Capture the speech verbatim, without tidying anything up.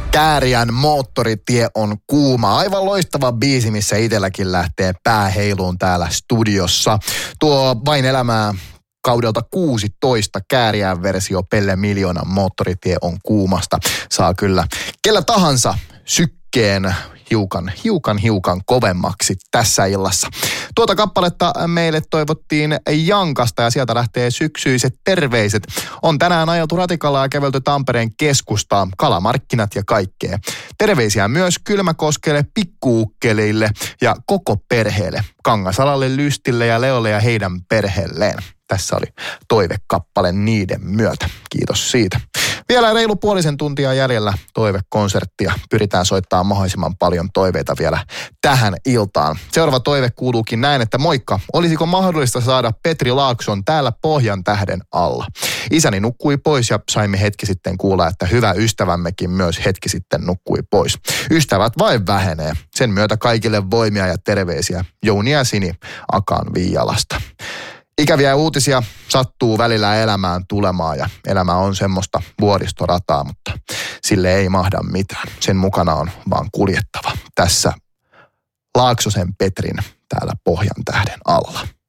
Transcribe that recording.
Kääriän moottoritie on kuuma. Aivan loistava biisi, missä itselläkin lähtee pää heiluun täällä studiossa. Tuo Vain elämää kaudelta kuusitoista Kääriän versio Pelle Miljoonan moottoritie on kuumasta. Saa kyllä kellä tahansa sykkeen hiukan, hiukan, hiukan kovemmaksi tässä illassa. Tuota kappaletta meille toivottiin Jankasta ja sieltä lähtee syksyiset terveiset. On tänään ajeltu ratikalla ja kävelty Tampereen keskustaan, kalamarkkinat ja kaikkea. Terveisiä myös Kylmäkoskelle, pikkuukkelille ja koko perheelle. Kangasalalle, Lystille ja Leolle ja heidän perheelleen. Tässä oli toivekappale niiden myötä. Kiitos siitä. Vielä reilu puolisen tuntia jäljellä toivekonserttia. Pyritään soittamaan mahdollisimman paljon toiveita vielä tähän iltaan. Seuraava toive kuuluukin näin, että moikka. Olisiko mahdollista saada Petri Laakson täällä Pohjan tähden alla? Isäni nukkui pois ja saimme hetki sitten kuulla, että hyvä ystävämmekin myös hetki sitten nukkui pois. Ystävät vain vähenee. Sen myötä kaikille voimia ja terveisiä. Jouni ja Sini Akaan Viialasta. Ikäviä uutisia sattuu välillä elämään tulemaan ja elämä on semmoista vuoristorataa, mutta sille ei mahda mitään. Sen mukana on vaan kuljettava tässä Laaksosen Petrin täällä Pohjan tähden alla.